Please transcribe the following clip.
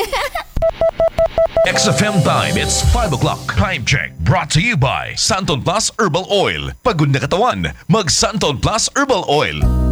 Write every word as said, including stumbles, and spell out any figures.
X F M time, it's five o'clock. Time check. Brought to you by Santon Plus Herbal Oil. Pagod na katawan, mag Santon Plus Herbal Oil.